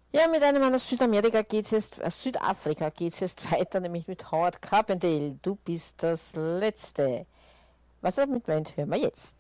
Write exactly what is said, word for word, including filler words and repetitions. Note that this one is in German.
Ja, mit einem Mann aus Südamerika geht's jetzt, aus Südafrika geht es jetzt weiter, nämlich mit Howard Carpendale. Du bist das Letzte. Was er mit meint, hören wir jetzt.